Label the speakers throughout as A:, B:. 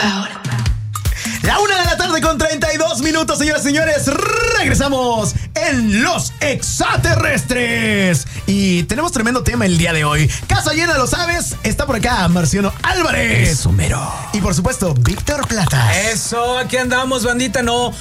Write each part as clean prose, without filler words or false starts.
A: Ahora.
B: La 1:32 a.m, señoras y señores. Regresamos en Los Extraterrestres. Y tenemos tremendo tema el día de hoy. Casa llena, lo sabes. Está por acá Marciano Álvarez.
C: Sumero.
B: Y por supuesto, Víctor Plata.
C: Eso, aquí andamos, bandita. No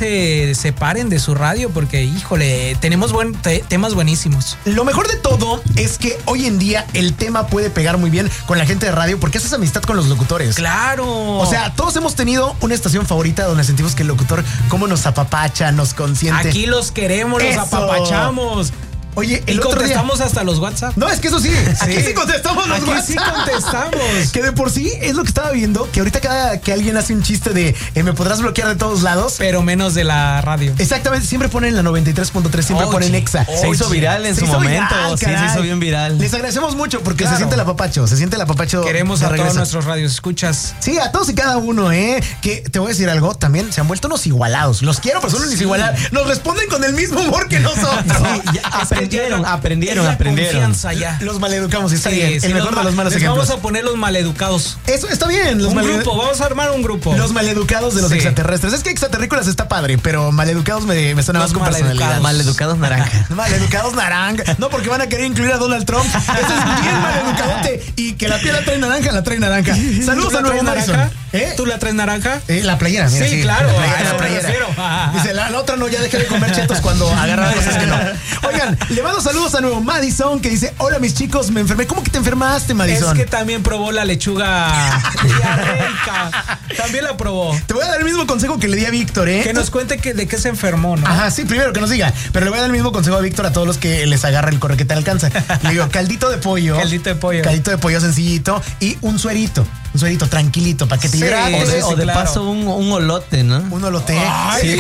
C: se separen de su radio porque, híjole, tenemos temas buenísimos.
B: Lo mejor de todo es que hoy en día el tema puede pegar muy bien con la gente de radio porque haces amistad con los locutores.
C: ¡Claro!
B: O sea, todos hemos tenido una estación favorita donde sentimos que el locutor cómo nos apapacha, nos consiente.
C: Aquí los queremos, los apapachamos.
B: Oye, el
C: y
B: otro
C: contestamos
B: día...
C: hasta los WhatsApp.
B: No, es que eso sí, aquí sí contestamos los WhatsApp.
C: Aquí sí contestamos.
B: Que de por sí es lo que estaba viendo, que ahorita cada que alguien hace un chiste de me podrás bloquear de todos lados.
C: Pero menos de la radio.
B: Exactamente, siempre ponen la 93.3, siempre ponen Exa.
D: Se hizo viral en su momento.
B: Viral,
D: sí, se hizo bien viral.
B: Les agradecemos mucho porque
C: Claro.
B: se siente el apapacho.
C: Queremos
B: de
C: a todos
B: regreso.
C: nuestros radios, escuchas.
B: Sí, a todos y cada uno, Que te voy a decir algo, también se han vuelto unos igualados. Los quiero, pero son unos igualados. Nos responden con el mismo humor que nosotros.
D: Sí, ya aprendieron.
C: Confianza ya.
B: Los maleducamos, está bien.
C: Sí,
B: el mejor de los malos ejemplos.
C: Vamos a poner los maleducados.
B: Eso está bien.
C: Grupo, vamos a armar un grupo.
B: Los maleducados de los extraterrestres. Es que extraterrícolas está padre, pero maleducados me suena más con personalidad.
D: Maleducados naranja.
B: Maleducados naranja. No, porque van a querer incluir a Donald Trump. Eso es bien maleducadote. Y que la piel la trae naranja. Saludos a Nuevo Madison.
C: ¿Tú la traes naranja?
B: La playera, mira.
C: Sí, claro.
B: La playera. Dice, la otra no, ya dejé de comer chetos cuando agarran cosas que no. Oigan, le mando saludos a Nuevo Madison que dice, hola mis chicos, me enfermé. ¿Cómo que te enfermaste, Madison?
C: Es que también probó la lechuga diarreica. También la probó.
B: Te voy a dar el mismo consejo que le di a Víctor,
C: Que nos cuente de qué se enfermó, ¿no?
B: Ajá, sí, primero que nos diga. Pero le voy a dar el mismo consejo a Víctor a todos los que les agarra el corre que te alcanza. Le digo, caldito de pollo.
C: Caldito de pollo
B: Sencillito y un suerito tranquilito para que te hidrates.
D: O de paso un olote, ¿no?
B: Un olote.
C: Ay,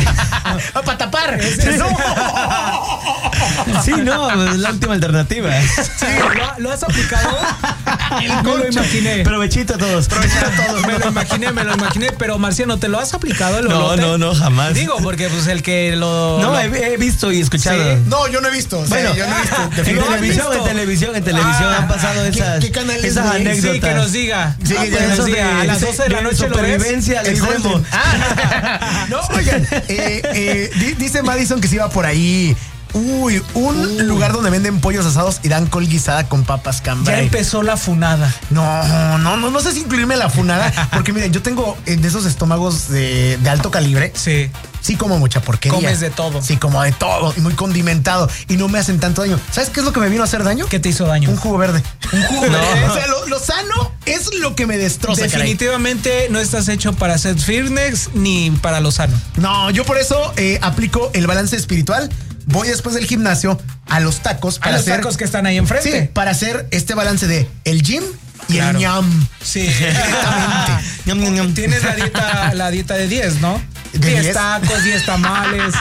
B: ¿cómo? Para tapar.
D: Sí, no, es la última alternativa.
C: Sí, ¿lo has aplicado? Me lo imaginé.
B: Provechito a todos.
C: Me lo imaginé, pero Marciano, ¿te lo has aplicado el olote?
D: No, jamás.
C: Digo, porque pues el que lo...
D: No, he visto y escuchado.
C: ¿Sí?
B: No, yo no he visto.
D: Bueno,
B: yo no he visto.
D: En televisión han pasado
B: ¿Qué canales
D: esas
B: de-
D: anécdotas.
C: Sí, que nos diga.
B: Sí,
C: que nos diga. A las 12 de la noche lo ves.
D: Supervivencia al extremo.
B: No, oigan, dice Madison que se iba por ahí. Un lugar donde venden pollos asados y dan col guisada con papas
C: Ya
B: cambray.
C: empezó la funada.
B: No sé si incluirme la funada, porque miren, yo tengo de esos estómagos de alto calibre.
C: Sí.
B: Sí como mucha porquería.
C: Comes de todo.
B: Sí, como de todo y muy condimentado y no me hacen tanto daño. ¿Sabes qué es lo que me vino a hacer daño?
C: ¿Qué te hizo daño?
B: Un jugo verde. Un jugo
C: No.
B: verde. O sea, lo sano es lo que me destroza, caray.
C: Definitivamente no estás hecho para hacer fitness ni para lo sano.
B: No, yo por eso aplico el balance espiritual. Voy después del gimnasio a los tacos
C: A los tacos que están ahí enfrente.
B: Sí, para hacer este balance de el gym y el ñam.
C: Sí.
B: Directamente.
D: Ñam, ñam, ñam.
C: Tienes la dieta de 10, ¿no?
B: ¿De
C: 10
B: 10?
C: tacos, 10 tamales.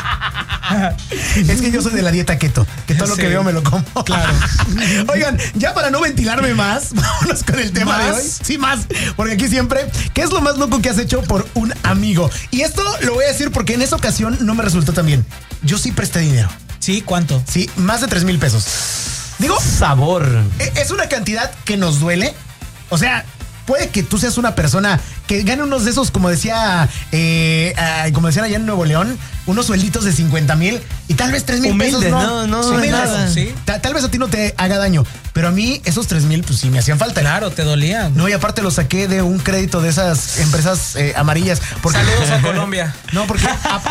B: Es que yo soy de la dieta keto, que todo lo
C: Sí.
B: que veo me lo como.
C: Claro.
B: Oigan, ya para no ventilarme más, vámonos con el tema de
C: ¿Más?
B: hoy. Sí, más, porque aquí siempre, ¿qué es lo más loco que has hecho por un amigo? Y esto lo voy a decir porque en esa ocasión no me resultó tan bien. Yo sí presté dinero.
C: ¿Sí? ¿Cuánto?
B: Sí, más de 3,000 pesos. Digo,
D: Sabor.
B: es una cantidad que nos duele. O sea, puede que tú seas una persona que gane unos de esos, como decían allá en Nuevo León, unos suelditos de 50,000 y tal vez 3,000 pesos.
D: Humilde,
B: No,
D: no,
B: Sí,
D: humilde,
B: nada.
C: sí.
B: Tal vez a ti no te haga daño, pero a mí esos 3,000 pues sí me hacían falta.
C: Claro, te dolían.
B: No, y aparte lo saqué de un crédito de esas empresas amarillas. Porque,
C: Saludos a Colombia.
B: No, porque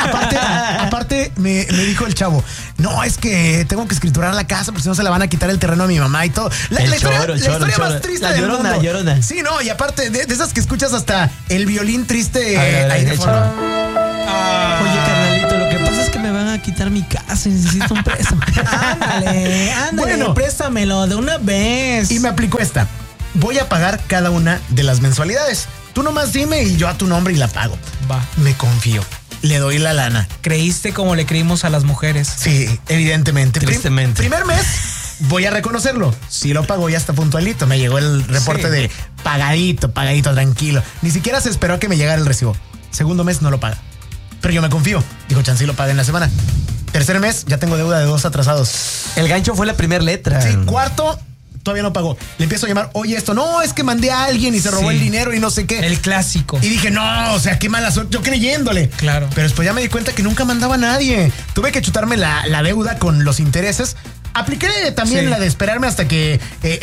B: aparte me dijo el chavo, no, es que tengo que escriturar la casa porque si no se la van a quitar el terreno a mi mamá y todo. La historia más triste
D: La
B: del
D: llorona,
B: mundo.
D: llorona.
B: Sí, no, y aparte de esas que escuchas hasta el violín triste
D: A ver,
B: ahí de
D: échalo.
B: fondo.
D: Oye, carnalito, lo que pasa es que me van a quitar mi casa y necesito un préstamo.
C: Ándale,
B: Bueno.
C: préstamelo de una vez.
B: Y me aplicó esta. Voy a pagar cada una de las mensualidades. Tú nomás dime y yo a tu nombre y la pago.
C: Va.
B: Me confío. Le doy la lana.
C: Creíste como le creímos a las mujeres.
B: Sí, evidentemente.
D: Tristemente.
B: Primer mes, voy a reconocerlo. Sí lo pagó, ya está puntualito. Me llegó el reporte
C: Sí.
B: de pagadito, tranquilo. Ni siquiera se esperó a que me llegara el recibo. Segundo mes no lo paga. Pero yo me confío. Dijo, chance lo paga en la semana. Tercer mes, ya tengo deuda de 2 atrasados.
D: El gancho fue la primera letra.
B: Sí, cuarto, todavía no pagó. Le empiezo a llamar, oye, esto, no, es que mandé a alguien y se robó el dinero y no sé qué.
C: El clásico.
B: Y dije, no, o sea, qué mala suerte, yo creyéndole.
C: Claro.
B: Pero después ya me di cuenta que nunca mandaba a nadie. Tuve que chutarme la deuda con los intereses. Apliqué también la de esperarme hasta que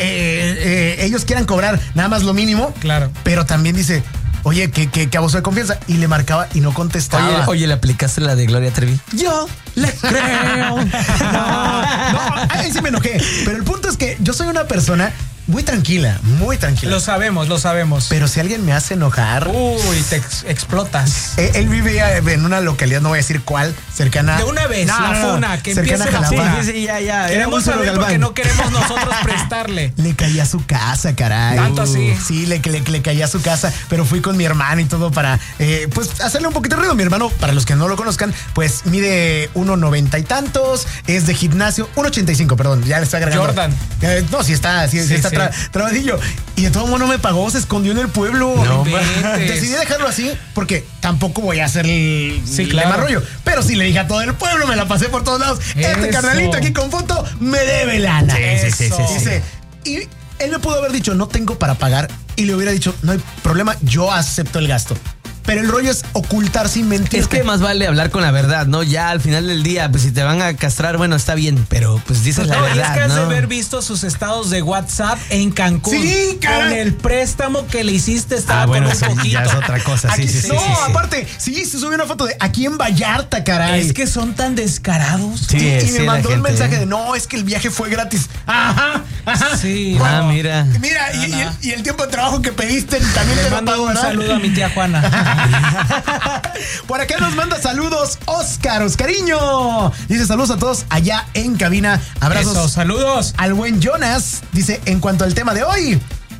B: ellos quieran cobrar nada más lo mínimo.
C: Claro.
B: Pero también dice, oye, que abuso de confianza. Y le marcaba y no contestaba.
D: Oye, ¿le aplicaste la de Gloria Trevi?
B: Yo le creo. No, ahí sí me enojé. Pero el punto es que yo soy una persona muy tranquila, muy tranquila.
C: Lo sabemos.
B: Pero si alguien me hace enojar...
C: Uy, te explotas.
B: Él vivía en una localidad, no voy a decir cuál, cercana...
C: De una vez, funa, que empiece la
B: Jalapa.
C: funa.
D: Sí, ya.
C: Queremos saber porque no queremos nosotros prestarle.
B: Le caía a su casa, caray.
C: Tanto así.
B: Sí, le caía a su casa, pero fui con mi hermano y todo para, pues, hacerle un poquito de ruido. Mi hermano, para los que no lo conozcan, pues, mide 1.90 y tantos, es de gimnasio, 1.85, perdón, ya le estoy agregando.
C: Jordan.
B: No, sí está trabadillo. Y de todo modo no me pagó, se escondió en el pueblo.
C: No,
B: decidí dejarlo así porque tampoco voy a hacer el más rollo. Pero sí le dije a todo el pueblo, me la pasé por todos lados. Este carnalito aquí con foto me debe lana.
C: Sí.
B: Dice, y él me pudo haber dicho, no tengo para pagar. Y le hubiera dicho, no hay problema, yo acepto el gasto. Pero el rollo es ocultar sin mentir.
D: Es que más vale hablar con la verdad, ¿no? Ya al final del día, pues si te van a castrar, bueno, está bien, pero pues dices la verdad,
C: es que has
D: ¿no?
C: de haber visto sus estados de WhatsApp en Cancún.
B: Sí, caray.
C: Con el préstamo que le hiciste estaba
D: bueno,
C: con un poquito.
D: ya es otra cosa,
B: Aquí,
D: sí.
B: aparte, se subió una foto de aquí en Vallarta, caray.
C: Es que son tan descarados.
B: Sí, y me
D: la
B: mandó un
D: gente,
B: mensaje de, no, es que el viaje fue gratis. Ajá.
C: Sí.
B: Bueno,
D: mira.
B: Mira, y el tiempo de trabajo que pediste también
C: Le
B: te lo
C: mando
B: pago,
C: un
B: ¿verdad?
C: saludo a mi tía Juana.
B: Por acá nos manda saludos Oscariño. Dice saludos a todos allá en cabina. Abrazos.
C: Eso, saludos.
B: Al buen Jonas. Dice, en cuanto al tema de hoy.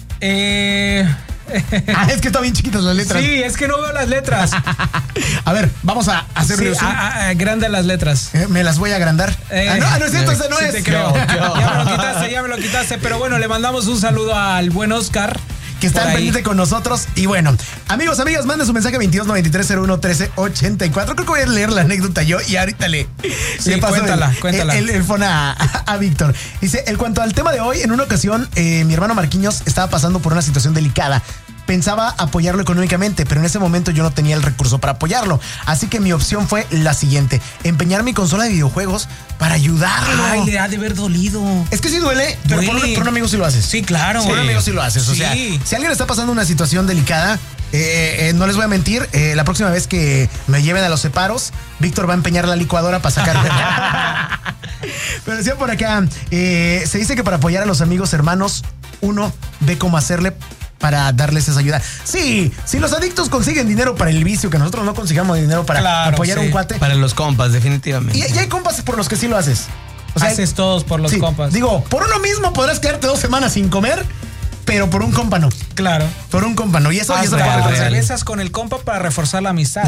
B: Es que están bien chiquitas las letras.
C: Sí, es que no veo las letras.
B: A ver, vamos a hacerle
C: grande las letras.
B: me las voy a agrandar. No es cierto, ese no
C: sí
B: es.
C: Te creo. Ya me lo quitaste. Pero bueno, le mandamos un saludo al buen Oscar.
B: Que están pendientes con nosotros. Y bueno, amigos, amigas, manden su mensaje 2293011384. Creo que voy a leer la anécdota yo y ahorita le paso
C: cuéntala.
B: el phone a Víctor. Dice, en cuanto al tema de hoy, en una ocasión mi hermano Marquinhos estaba pasando por una situación delicada. Pensaba apoyarlo económicamente, pero en ese momento yo no tenía el recurso para apoyarlo. Así que mi opción fue la siguiente: empeñar mi consola de videojuegos para ayudarlo.
C: Ay, le ha de haber dolido.
B: Es que sí duele, pero por un amigo sí lo haces.
C: Sí, claro.
B: Por un amigo sí lo haces. O sea, si alguien está pasando una situación delicada, no les voy a mentir, la próxima vez que me lleven a los separos, Víctor va a empeñar la licuadora para sacar. Pero decía por acá, se dice que para apoyar a los amigos hermanos, uno ve cómo hacerle para darles esa ayuda. Sí, si los adictos consiguen dinero para el vicio, que nosotros no consigamos dinero para apoyar a un cuate.
D: Para los compas, definitivamente.
B: Y hay compas por los que sí lo haces.
C: O sea, haces todos por los compas.
B: Digo, por uno mismo podrás quedarte 2 semanas sin comer, pero por un compa no.
C: Claro.
B: Por un compa no. Y eso es
C: cervezas con el compa para reforzar la amistad.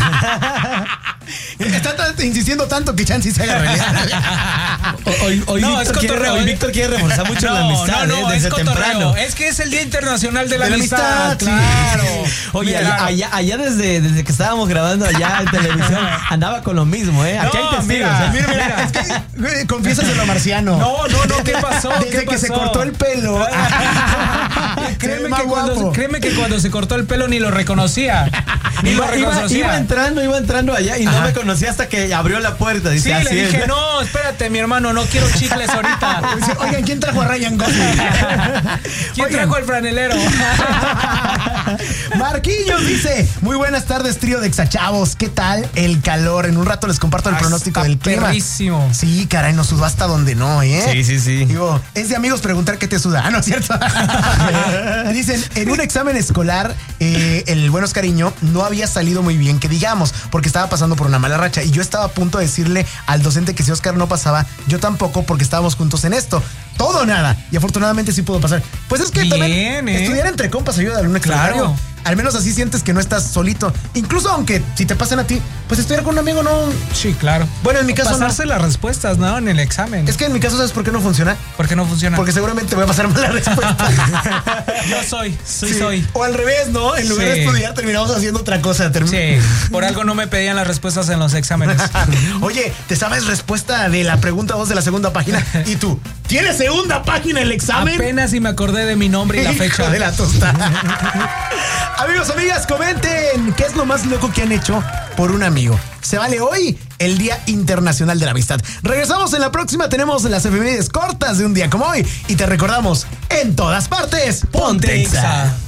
B: Está insistiendo tanto que Chansi se haga realidad.
D: Hoy Víctor quiere reforzar mucho la amistad desde temprano.
C: Es que es el Día Internacional de la Amistad. Claro.
D: Oye, allá desde que estábamos grabando allá en televisión, andaba con lo mismo, ¿eh? Aquí hay testigos.
B: Mira. Es que confiésaselo a Marciano.
C: No, ¿qué pasó?
B: Desde que se cortó el pelo.
C: Créeme que cuando se cortó el pelo ni lo reconocía.
D: Iba entrando allá y no me conocía hasta que abrió la puerta. Dice,
C: sí, le dije, no, espérate, mi hermano, no quiero chicles ahorita.
B: Oigan, ¿quién trajo a Ryan Gosling?
C: ¿Quién trajo al franelero?
B: Marquillos dice, muy buenas tardes, trío de exachavos. ¿Qué tal el calor? En un rato les comparto el pronóstico del clima.
C: Perrísimo.
B: Sí, caray, nos sudó hasta donde no, ¿eh?
D: Sí.
B: Digo, es de amigos preguntar qué te suda. ¿No es cierto? Dicen, en un examen escolar, el buen Oscariño no había salido muy bien, que digamos, porque estaba pasando por una mala racha. Y yo estaba a punto de decirle al docente que si Oscar no pasaba, yo tampoco, porque estábamos juntos en esto. Todo o nada. Y afortunadamente sí pudo pasar. Pues es que bien, también estudiar entre compas ayuda a alumno extranjero. Claro. Al menos así sientes que no estás solito. Incluso aunque si te pasan a ti, pues estudiar con un amigo no.
C: Sí, claro.
B: Bueno, en mi caso
C: pasarse las respuestas, ¿no? En el examen.
B: Es que en mi caso, ¿sabes por qué no funciona?
C: ¿Por qué no funciona?
B: Porque seguramente voy a pasar mal la respuesta.
C: Yo soy.
B: O al revés, ¿no? En lugar de estudiar terminamos haciendo otra cosa.
C: Sí. Por algo no me pedían las respuestas en los exámenes.
B: Oye, ¿te sabes respuesta de la pregunta 2 de la segunda página? Y tú, ¿tienes segunda página del examen.
C: Apenas si me acordé de mi nombre y la fecha.
B: Hijo de la tostada. Amigos, amigas, comenten qué es lo más loco que han hecho por un amigo. Se vale hoy el Día Internacional de la Amistad. Regresamos en la próxima. Tenemos las efemérides cortas de un día como hoy. Y te recordamos, en todas partes,
C: Ponte Exa.